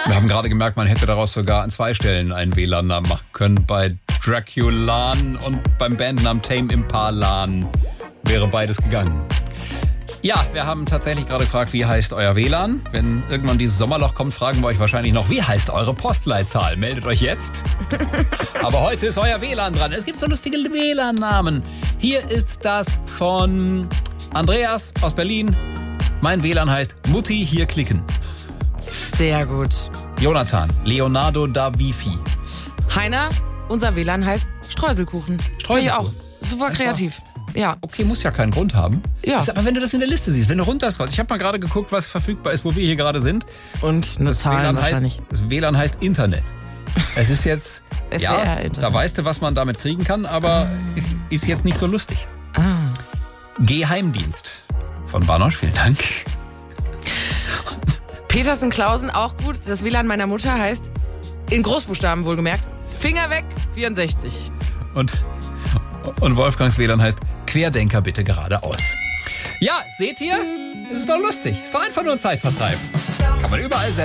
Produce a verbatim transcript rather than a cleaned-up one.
Wir haben gerade gemerkt, man hätte daraus sogar an zwei Stellen einen W L A N-Namen machen können. Bei Draculan und beim Bandnamen Tame Impalan wäre beides gegangen. Ja, wir haben tatsächlich gerade gefragt, wie heißt euer W L A N? Wenn irgendwann dieses Sommerloch kommt, fragen wir euch wahrscheinlich noch, wie heißt eure Postleitzahl? Meldet euch jetzt. Aber heute ist euer W L A N dran. Es gibt so lustige W L A N-Namen. Hier ist das von Andreas aus Berlin. Mein W L A N heißt Mutti, hier klicken. Sehr gut. Jonathan, Leonardo da Wifi. Heiner, unser W L A N heißt Streuselkuchen. Finde ich auch. Super kreativ. Ja. Okay, muss ja keinen Grund haben. Ja. Ist aber wenn du das in der Liste siehst, wenn du runterscrollst. Ich habe mal gerade geguckt, was verfügbar ist, wo wir hier gerade sind. Und eine Das Zahl W L A N wahrscheinlich. heißt, das W L A N heißt Internet. Es ist jetzt, Es ja, wäre Internet. da weißt du, was man damit kriegen kann, aber ist jetzt nicht so lustig. Ah. Geheimdienst von Banosch, vielen Dank. Petersen Klausen, auch gut. Das W L A N meiner Mutter heißt, in Großbuchstaben wohlgemerkt, Finger weg, vierundsechzig. Und, und Wolfgangs W L A N heißt Querdenker bitte geradeaus. Ja, seht ihr? Es ist doch lustig. Es ist doch einfach nur ein Zeitvertreib. Kann man überall